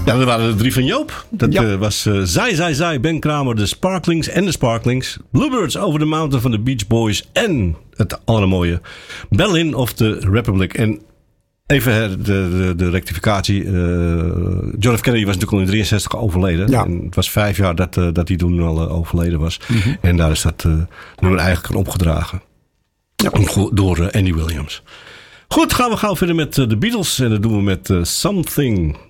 Ja, dat waren de 3 van Joop. Dat was Zij, Ben Kramer, de Sparklings en de Sparklings. Bluebirds Over the Mountain van de Beach Boys. En het allermooie Berlin of the Republic. En even de rectificatie. John F. Kennedy was natuurlijk al in 63 overleden. Ja. En het was 5 jaar dat hij toen al overleden was. Mm-hmm. En daar is dat nummer eigenlijk aan opgedragen. Ja. Door Andy Williams. Goed, gaan we gauw verder met de Beatles. En dat doen we met Something